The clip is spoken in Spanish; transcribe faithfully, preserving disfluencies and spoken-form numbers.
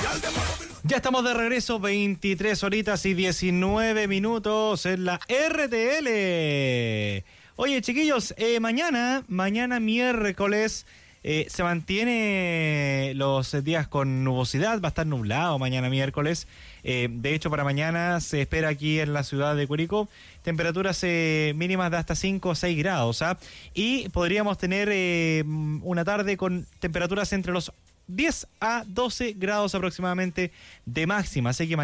Ya estamos de regreso, veintitrés horitas y diecinueve minutos en la R T L. Oye, chiquillos, eh, mañana, mañana miércoles, eh, se mantiene los días con nubosidad, va a estar nublado mañana miércoles. Eh, de hecho, para mañana se espera aquí en la ciudad de Curicó temperaturas eh, mínimas de hasta cinco o seis grados, ¿ah? Y podríamos tener eh, una tarde con temperaturas entre los diez a doce grados aproximadamente de máxima, así que